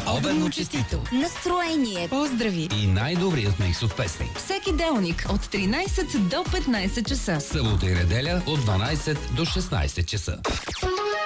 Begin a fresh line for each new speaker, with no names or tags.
Обедно честито!
Настроение!
Поздрави!
И най-добрият микс от песни.
Всеки делник от 13 до 15 часа.
Събота и неделя от 12 до 16 часа.